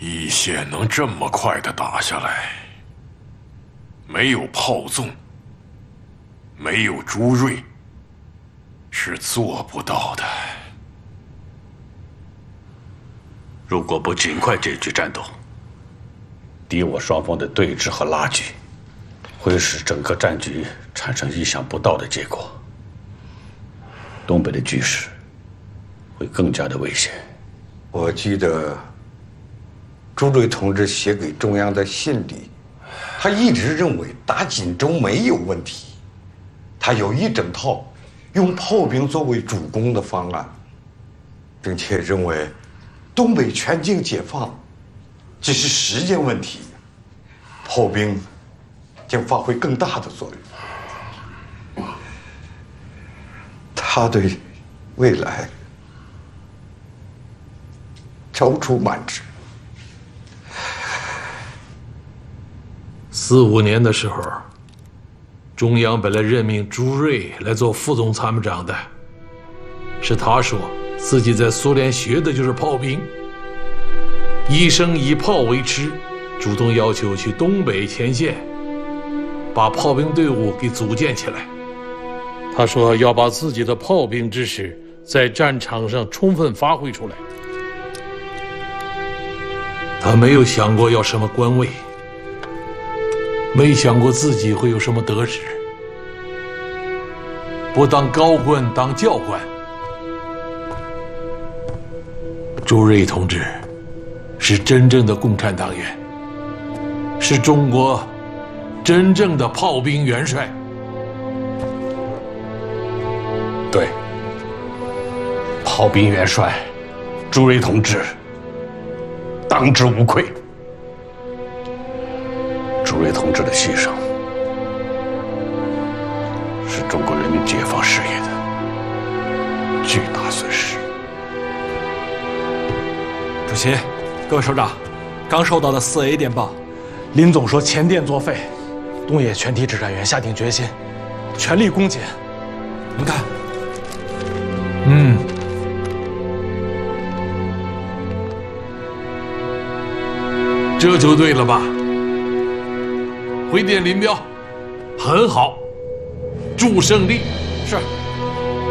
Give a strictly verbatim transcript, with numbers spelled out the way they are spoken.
一线能这么快的打下来，没有炮纵，没有朱瑞，是做不到的。 如果不尽快解决战斗，敌我双方的对峙和拉锯，会使整个战局产生意想不到的结果。东北的局势会更加的危险。 我记得朱瑞同志写给中央的信里，他一直认为打锦州没有问题，他有一整套用炮兵作为主攻的方案，并且认为东北全境解放只是时间问题，炮兵将发挥更大的作用。他对未来踌躇满志。 四五年的时候，中央本来任命朱瑞来做副总参谋长的，是他说自己在苏联学的就是炮兵，一生以炮为吃，主动要求去东北前线，把炮兵队伍给组建起来。他说要把自己的炮兵知识在战场上充分发挥出来。他没有想过要什么官位，没想过自己会有什么得职，不当高官当教官。朱瑞同志是真正的共产党员，是中国真正的炮兵元帅。 对，炮兵元帅朱瑞同志当之无愧。朱瑞同志的牺牲是中国人民解放事业的巨大损失。 主席，各位首长，刚收到的四 A 电报，林总说前店作废，东野全体指战员下定决心，全力攻坚。您看， 嗯，这就对了吧？回电林彪，很好，祝胜利。 是。